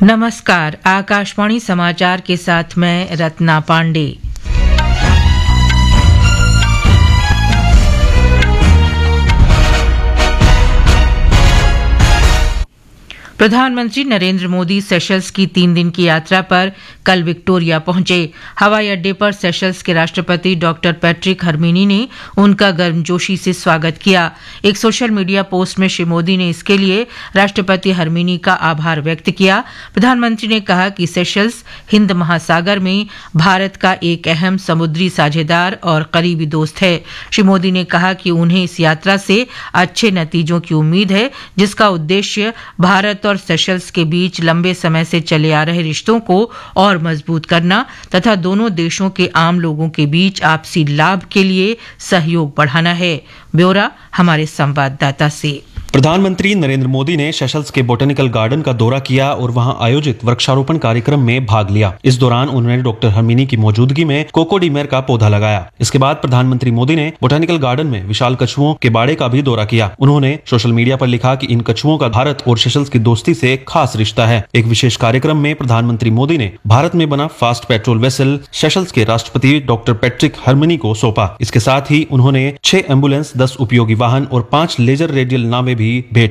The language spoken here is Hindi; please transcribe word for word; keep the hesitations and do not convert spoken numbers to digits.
नमस्कार, आकाशवाणी समाचार के साथ मैं रत्ना पांडे। प्रधानमंत्री नरेंद्र मोदी सेशल्स की तीन दिन की यात्रा पर कल विक्टोरिया पहुंचे। हवाई अड्डे पर सेशल्स के राष्ट्रपति डॉक्टर पैट्रिक हरमिनी ने उनका गर्मजोशी से स्वागत किया। एक सोशल मीडिया पोस्ट में श्री मोदी ने इसके लिए राष्ट्रपति हरमिनी का आभार व्यक्त किया। प्रधानमंत्री ने कहा कि सेशल्स हिंद महासागर में भारत का एक अहम समुद्री साझेदार और करीबी दोस्त है। श्री मोदी ने कहा कि उन्हें इस यात्रा से अच्छे नतीजों की उम्मीद है, जिसका उद्देश्य भारत और सेशल्स के बीच लंबे समय से चले आ रहे रिश्तों को और मजबूत करना तथा दोनों देशों के आम लोगों के बीच आपसी लाभ के लिए सहयोग बढ़ाना है। ब्यौरा हमारे संवाददाता से। प्रधानमंत्री नरेंद्र मोदी ने सेशल्स के बोटेनिकल गार्डन का दौरा किया और वहां आयोजित वृक्षारोपण कार्यक्रम में भाग लिया। इस दौरान उन्होंने डॉक्टर हरमिनी की मौजूदगी में कोकोडीमेर का पौधा लगाया। इसके बाद प्रधानमंत्री मोदी ने बोटेनिकल गार्डन में विशाल कछुओं के बाड़े का भी दौरा किया। उन्होंने सोशल मीडिया पर लिखा कि इन कछुओं का भारत और सेशल्स की दोस्ती से खास रिश्ता है। एक विशेष कार्यक्रम में प्रधानमंत्री मोदी ने भारत में बना फास्ट पेट्रोल वेसल सेशल्स के राष्ट्रपति डॉक्टर पैट्रिक हरमिनी को सौंपा। इसके साथ ही उन्होंने छह एम्बुलेंस, दस उपयोगी वाहन और पांच लेजर रेडियल नावें भी भेंट